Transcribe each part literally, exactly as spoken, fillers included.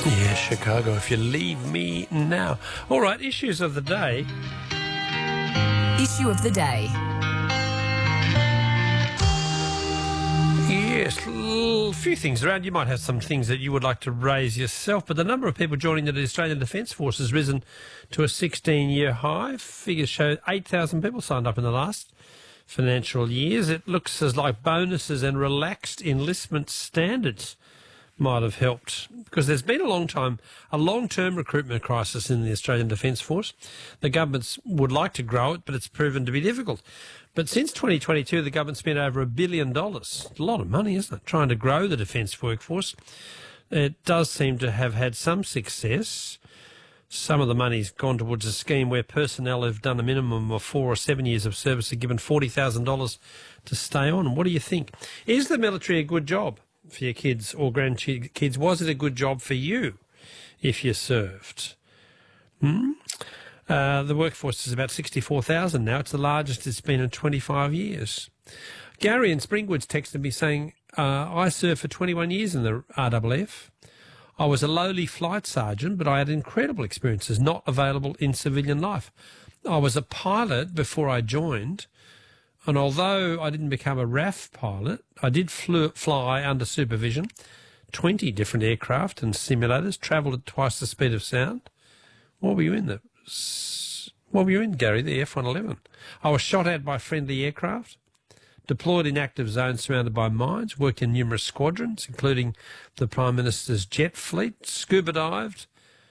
Yeah, Chicago, if you leave me now. All right, issues of the day. Issue of the day. Yes, a few things around. You might have some things that you would like to raise yourself, but the number of people joining the Australian Defence Force has risen to a sixteen-year high. Figures show eight thousand people signed up in the last financial years. It looks as like bonuses and relaxed enlistment standards might have helped, because there's been a long time, a long-term recruitment crisis in the Australian Defence Force. The governments would like to grow it, but it's proven to be difficult. But since twenty twenty-two, the government spent over a billion dollars. A lot of money, isn't it, trying to grow the defence workforce. It does seem to have had some success. Some of the money's gone towards a scheme where personnel who've done a minimum of four or seven years of service are given forty thousand dollars to stay on. What do you think? Is the military a good job for your kids or grandkids? Was it a good job for you if you served? Hmm? Uh, the workforce is about sixty-four thousand now. It's the largest it's been in twenty-five years. Gary in Springwood's texted me saying, uh, I served for twenty-one years in the R A F. I was a lowly flight sergeant, but I had incredible experiences not available in civilian life. I was a pilot before I joined, and although I didn't become a R A F pilot, I did flew, fly under supervision, twenty different aircraft and simulators, travelled at twice the speed of sound. What were you in? The, what were you in, Gary? The F one eleven. I was shot at by friendly aircraft, deployed in active zones surrounded by mines, worked in numerous squadrons, including the Prime Minister's jet fleet, scuba dived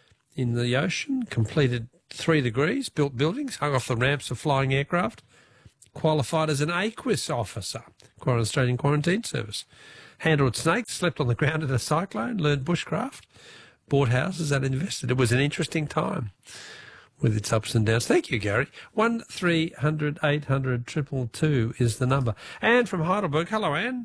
in the ocean, completed three degrees, built buildings, hung off the ramps of flying aircraft, qualified as an AQUIS officer, Australian Quarantine Service, handled snakes, slept on the ground in a cyclone, learned bushcraft, bought houses and invested. It was an interesting time with its ups and downs. Thank you, Gary. one three hundred eight hundred two two two is the number. Anne from Heidelberg. Hello, Anne.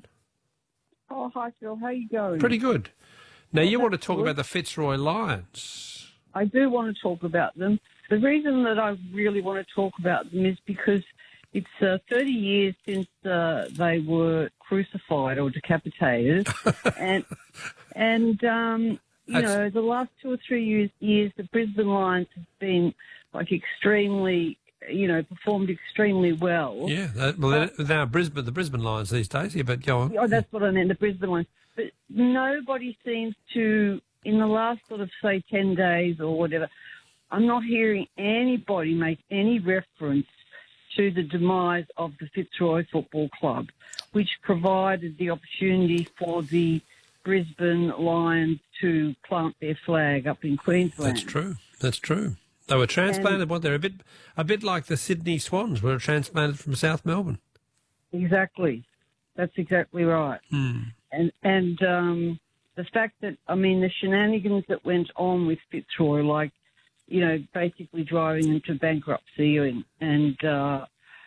Oh, hi, Phil. How you going? Pretty good. Now, well, you want to talk good. about the Fitzroy Lions. I do want to talk about them. The reason that I really want to talk about them is because it's uh, thirty years since uh, they were crucified or decapitated. and, and um, you That's... know, the last two or three years, years, the Brisbane Lions have been, like, extremely, you know, performed extremely well. Yeah, that, well, they're now Brisbane, the Brisbane Lions these days. Yeah, but go on. Oh, that's what I meant, the Brisbane Lions. But nobody seems to, in the last sort of, say, ten days or whatever, I'm not hearing anybody make any reference to the demise of the Fitzroy Football Club, which provided the opportunity for the Brisbane Lions to plant their flag up in Queensland. That's true. That's true. They were transplanted. And, what they're a bit, a bit like the Sydney Swans were transplanted from South Melbourne. Exactly. That's exactly right. Hmm. And and um, the fact that, I mean, the shenanigans that went on with Fitzroy, like, you know, basically driving them to bankruptcy and, and uh,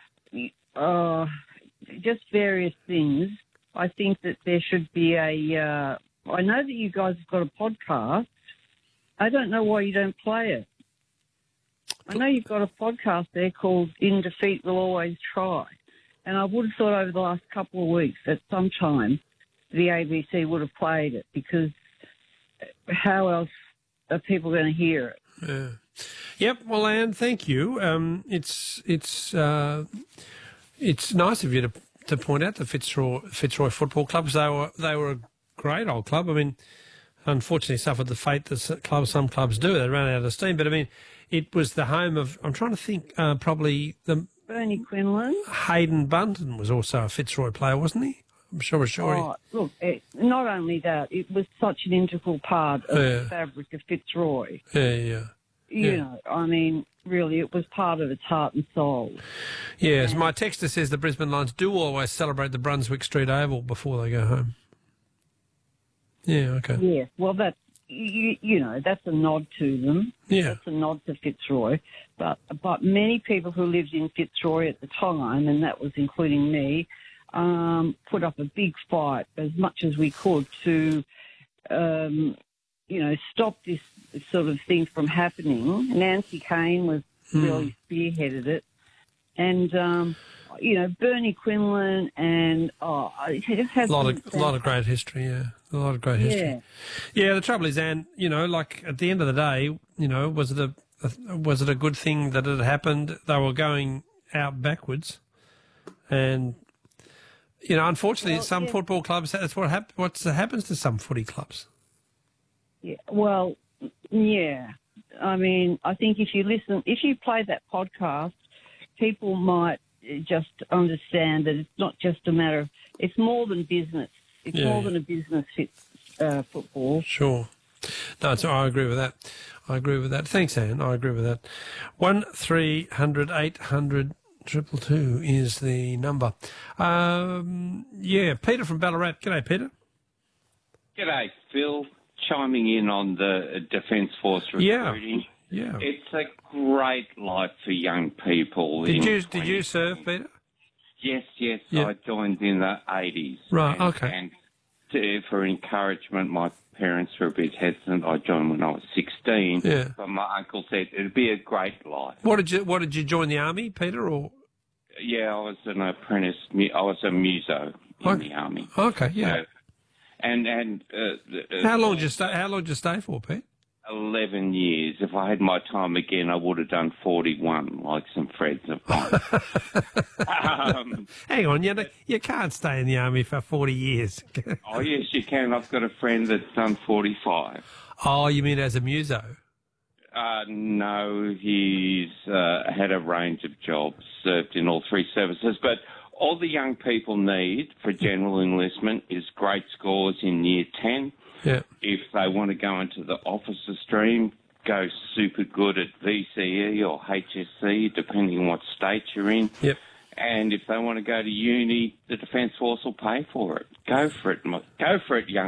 uh, just various things. I think that there should be a, uh, I know that you guys have got a podcast. I don't know why you don't play it. I know you've got a podcast there called In Defeat We'll Always Try. And I would have thought over the last couple of weeks at some time the A B C would have played it, because how else are people going to hear it? Yeah. Yep. Well, Anne, thank you. Um, it's it's uh, it's nice of you to to point out the Fitzroy Fitzroy Football Clubs. They were they were a great old club. I mean, unfortunately, suffered the fate that clubs some clubs do. They ran out of steam. But I mean, it was the home of. I'm trying to think. Uh, probably the Bernie Quinlan. Hayden Bunton was also a Fitzroy player, wasn't he? I'm sure. Sure. Oh, look, it, not only that, it was such an integral part of yeah. the fabric of Fitzroy. Yeah, yeah. You yeah. know, I mean, really, it was part of its heart and soul. Yes, and my texter says the Brisbane Lions do always celebrate the Brunswick Street Oval before they go home. Yeah, okay. Yeah, well, that's, you, you know, that's a nod to them. Yeah. That's a nod to Fitzroy. But, but many people who lived in Fitzroy at the time, and that was including me, um, put up a big fight as much as we could to, um, you know, stop this sort of thing from happening. Nancy Kane was mm. really spearheaded it. And um, you know, Bernie Quinlan and, oh, it just has A lot been of, a lot of great history, yeah. A lot of great history. Yeah. Yeah, the trouble is, Anne, you know, like at the end of the day, you know, was it a, a was it a good thing that it had happened? They were going out backwards, and you know, unfortunately, Well, some yeah. football clubs. That's what hap- What happens to some footy clubs. Yeah, well, yeah. I mean, I think if you listen, if you play that podcast, people might just understand that it's not just a matter of, it's more than business. It's Yeah, more yeah. than a business fit, uh, football. Sure. No, it's, I agree with that. I agree with that. Thanks, Anne. I agree with that. One three hundred eight hundred triple two is the number. Um, yeah, Peter from Ballarat. G'day, Peter. G'day, Phil. Chiming in on the Defence Force Yeah. recruiting. Yeah. It's a great life for young people. Did in you did twenty you serve, Peter? Yes, yes. Yeah. I joined in the eighties. Right, And, okay. And to, for encouragement, my parents were a bit hesitant. I joined when I was sixteen. Yeah. But my uncle said it'd be a great life. What did you What did you join the army, Peter? Or Yeah, I was an apprentice. mu- I was a muso in Okay. the army. okay, yeah. So, and and uh, uh, How long did you stay? How long did you stay for, Pete? eleven years. If I had my time again, I would have done forty-one, like some friends of mine. um, Hang on, you know, you can't stay in the army for forty years. oh, yes, you can. I've got a friend that's done forty-five. Oh, you mean as a muso? Uh, no, he's uh, had a range of jobs, served in all three services. But all the young people need for general enlistment is great scores in year ten. Yeah. If they want to go into the officer stream, go super good at V C E or H S C, depending on what state you're in. Yep. And if they want to go to uni, the Defence Force will pay for it. Go for it. Go for it, young